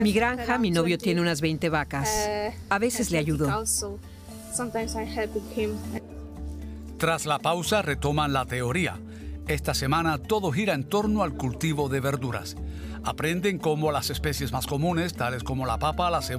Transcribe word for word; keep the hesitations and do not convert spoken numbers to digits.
Mi granja, mi novio tiene unas veinte vacas. A veces le ayudo. Tras la pausa retoman la teoría. Esta semana todo gira en torno al cultivo de verduras. Aprenden cómo las especies más comunes, tales como la papa, la cebolla,